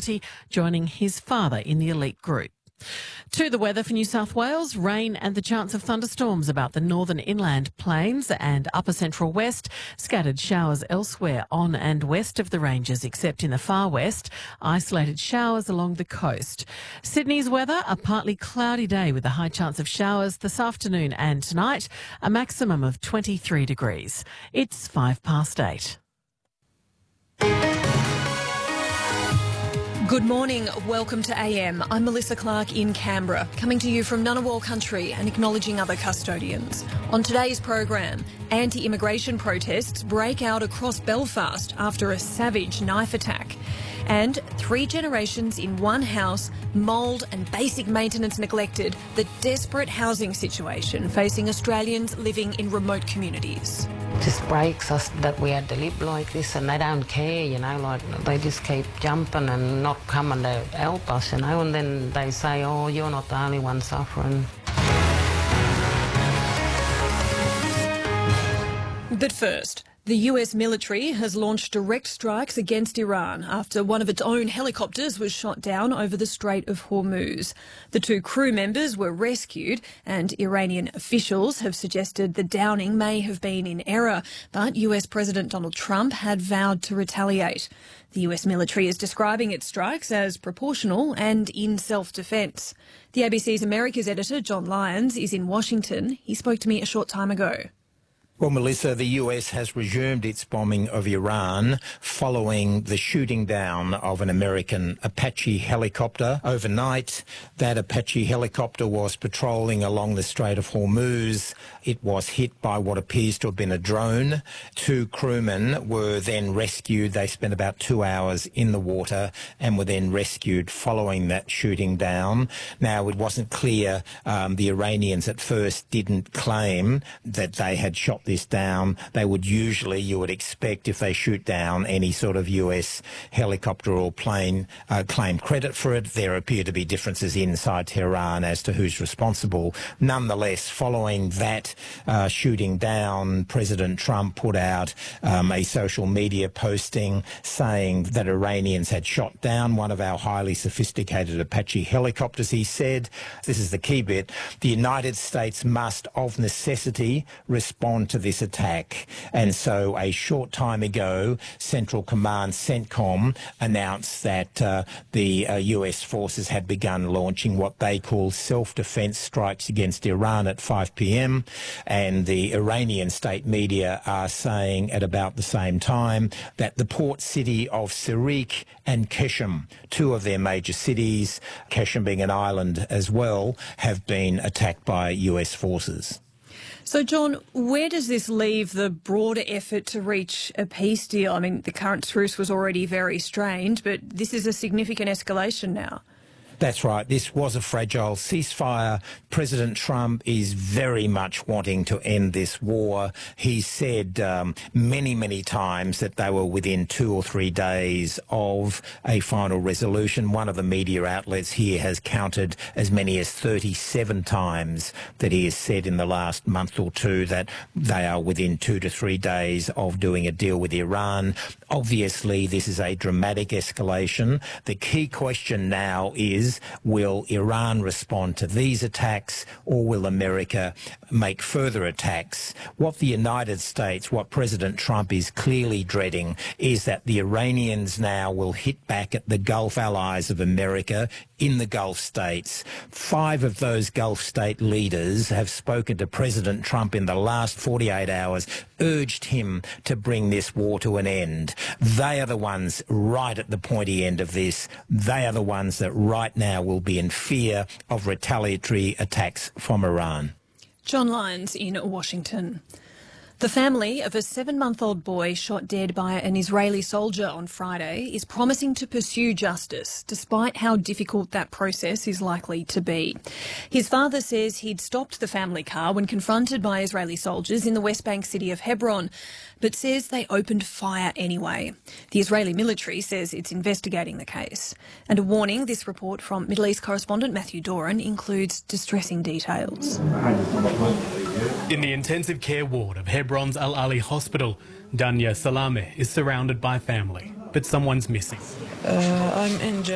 royalty, joining his father in the elite group. To the weather for New South Wales, rain and the chance of thunderstorms about the northern inland plains and upper central west, scattered showers elsewhere on and west of the ranges except in the far west, isolated showers along the coast. Sydney's weather, a partly cloudy day with a high chance of showers this afternoon and tonight, a maximum of 23 degrees. It's 8:05. Good morning, welcome to AM. I'm Melissa Clark in Canberra, coming to you from Ngunnawal country and acknowledging other custodians. On today's program, anti-immigration protests break out across Belfast after a savage knife attack. And 3 generations in one house, mould and basic maintenance neglected, the desperate housing situation facing Australians living in remote communities. Just breaks us that we had to live like this, and they don't care, like they just keep jumping and not coming to help us, and then they say, oh, you're not the only one suffering. But first, the US military has launched direct strikes against Iran after one of its own helicopters was shot down over the Strait of Hormuz. The 2 crew members were rescued, and Iranian officials have suggested the downing may have been in error, but US President Donald Trump had vowed to retaliate. The US military is describing its strikes as proportional and in self-defence. The ABC's Americas editor, John Lyons, is in Washington. He spoke to me a short time ago. Well, Melissa, the US has resumed its bombing of Iran following the shooting down of an American Apache helicopter. Overnight, that Apache helicopter was patrolling along the Strait of Hormuz. It was hit by what appears to have been a drone. 2 crewmen were then rescued. They spent about 2 hours in the water and were then rescued following that shooting down. Now, it wasn't clear. The Iranians at first didn't claim that they had shot this down. They would usually, you would expect, if they shoot down any sort of US helicopter or plane, claim credit for it. There appear to be differences inside Tehran as to who's responsible. Nonetheless, following that shooting down, President Trump put out a social media posting saying that Iranians had shot down one of our highly sophisticated Apache helicopters. He said, this is the key bit, the United States must, of necessity, respond to this attack. And so a short time ago, Central Command CENTCOM announced that the US forces had begun launching what they call self-defense strikes against Iran at 5 p.m. And the Iranian state media are saying at about the same time that the port city of Sirik and Keshem, 2 of their major cities, Keshem being an island as well, have been attacked by US forces. So, John, where does this leave the broader effort to reach a peace deal? I mean, the current truce was already very strained, but this is a significant escalation now. That's right. This was a fragile ceasefire. President Trump is very much wanting to end this war. He said many, many times that they were within 2 or 3 days of a final resolution. One of the media outlets here has counted as many as 37 times that he has said in the last month or 2 that they are within 2 to 3 days of doing a deal with Iran. Obviously, this is a dramatic escalation. The key question now is, will Iran respond to these attacks, or will America make further attacks? What the United States, what President Trump is clearly dreading, is that the Iranians now will hit back at the Gulf allies of America in the Gulf states. 5 of those Gulf state leaders have spoken to President Trump in the last 48 hours, urged him to bring this war to an end. They are the ones right at the pointy end of this. They are the ones that right now will be in fear of retaliatory attacks from Iran. John Lyons in Washington. The family of a 7-month-old boy shot dead by an Israeli soldier on Friday is promising to pursue justice, despite how difficult that process is likely to be. His father says he'd stopped the family car when confronted by Israeli soldiers in the West Bank city of Hebron, but says they opened fire anyway. The Israeli military says it's investigating the case. And a warning, this report from Middle East correspondent Matthew Doran includes distressing details. In the intensive care ward of Hebron's Al Ali Hospital, Danya Salameh is surrounded by family, but someone's missing. I'm injured.